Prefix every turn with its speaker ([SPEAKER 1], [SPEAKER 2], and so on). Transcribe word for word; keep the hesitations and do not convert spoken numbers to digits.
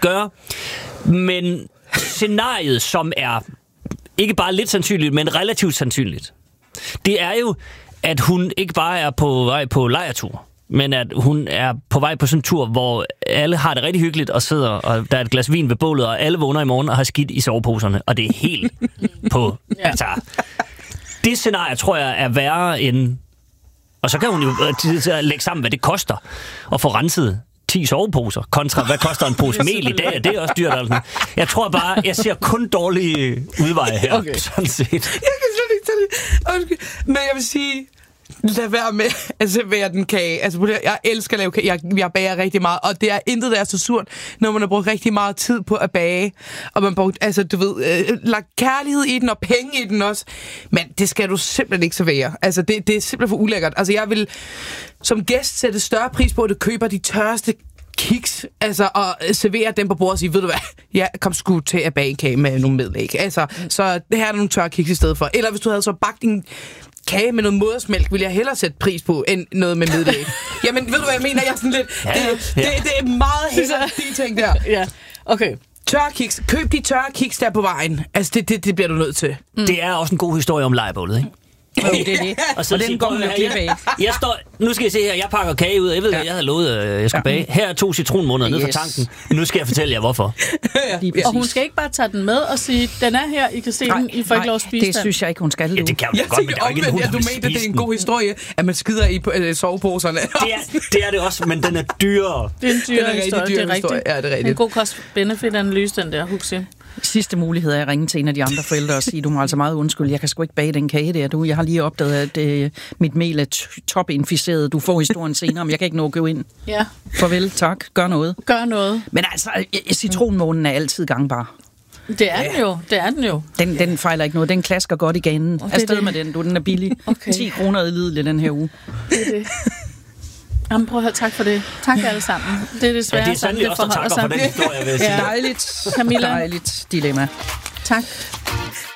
[SPEAKER 1] gøre. Men scenariet, som er ikke bare lidt sandsynligt, men relativt sandsynligt, det er jo, at hun ikke bare er på vej på lejretur, men at hun er på vej på sådan en tur, hvor alle har det rigtig hyggeligt og sidder, og der er et glas vin ved bålet, og alle vågner i morgen og har skidt i soveposerne, og det er helt på... Ja. Altså, det scenarie, tror jeg, er værre end... Og så kan hun jo lægge sammen, hvad det koster at få renset ti soveposer, kontra hvad koster en pose mel i dag, det er også dyrt. Altså. Jeg tror bare, jeg ser kun dårlige udveje her, okay. Sådan set.
[SPEAKER 2] Jeg kan slet ikke tage det. Men jeg vil sige... Lad være med at servere den kage. Altså, jeg elsker at lave kage. Jeg, jeg bager rigtig meget, og det er intet, der er så surt, når man har brugt rigtig meget tid på at bage, og man brugt, altså, du ved, øh, lagt kærlighed i den, og penge i den også. Men det skal du simpelthen ikke servere. Altså, det, det er simpelthen for ulækkert. Altså, jeg vil som gæst sætte større pris på, at du køber de tørreste kiks, altså, og servere dem på bordet og sige, ved du hvad, jeg kom sgu til at bage en kage med nogle medlæg. Altså, så det her er nogle tørre kiks i stedet for. Eller hvis du havde så bagt en kage med noget modersmælk, vil jeg hellere sætte pris på, end noget med medlæg. Jamen, ved du hvad jeg mener? Jeg er sådan lidt... Ja, det, ja. det, det er meget hellere de ting der.
[SPEAKER 3] Ja, okay.
[SPEAKER 2] Tørre kiks. Køb de tørre kiks der på vejen. Altså, det, det, det bliver du nødt til.
[SPEAKER 1] Mm. Det er også en god historie om lejrebålet, ikke?
[SPEAKER 3] Jo, det er det.
[SPEAKER 1] Og, så
[SPEAKER 3] og den går med glip af.
[SPEAKER 1] Jeg står, nu skal I se her, jeg pakker kage ud. Jeg ved, ja. jeg havde lovet, at jeg skulle ja. bage. Her er to citronmåneder yes. ned fra tanken. Nu skal jeg fortælle jer, hvorfor.
[SPEAKER 3] Ja. Og hun skal ikke bare tage den med og sige, den er her, I kan se nej, den, I får ikke lov at spise
[SPEAKER 4] det den. Synes jeg ikke, hun skal.
[SPEAKER 1] Ja, det kan hun
[SPEAKER 2] jeg
[SPEAKER 1] godt, men der er ikke en hund,
[SPEAKER 2] ja, du mener, det er en god historie, at man skider i uh, soveposerne.
[SPEAKER 1] Det er, det er det også, men den er dyrere.
[SPEAKER 3] Det er en dyrere historie, det er rigtigt.
[SPEAKER 2] Ja, det er rigtigt.
[SPEAKER 3] En god cost-benefit-analyse, den der, Huxi.
[SPEAKER 4] Sidste mulighed er at ringe til en af de andre forældre og sige, du må altså meget undskylde, jeg kan sgu ikke bage den kage der, du. Jeg har lige opdaget, at øh, mit mel er t- topinficeret. Du får historien senere, men jeg kan ikke nå at gå ind.
[SPEAKER 3] Ja.
[SPEAKER 4] Farvel, tak. Gør noget.
[SPEAKER 3] Gør noget.
[SPEAKER 4] Men altså, citronmånen er altid gangbar.
[SPEAKER 3] Det er ja. den jo, det er den jo.
[SPEAKER 4] Den, den fejler ikke noget, den klasker godt i ganen. Afsted med den, du, den er billig. Okay. ti kroner i lidelig den her uge.
[SPEAKER 3] Det er det. Jamen, prøv at høre, tak for det. Tak alle sammen. Det er desværre
[SPEAKER 1] ja, det er sandelig også, der takker for den historie, vil jeg sige.
[SPEAKER 4] Ja. Dejligt,
[SPEAKER 3] Camilla.
[SPEAKER 4] Dejligt dilemma.
[SPEAKER 3] Tak.